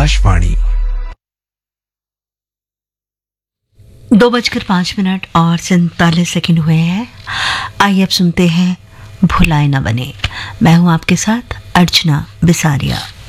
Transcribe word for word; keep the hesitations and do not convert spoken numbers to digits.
आकाशवाणी। दो बजकर पांच मिनट और सैंतालीस सेकंड हुए हैं। आइए अब सुनते हैं भुलाए न बने। मैं हूं आपके साथ अर्चना बिसारिया।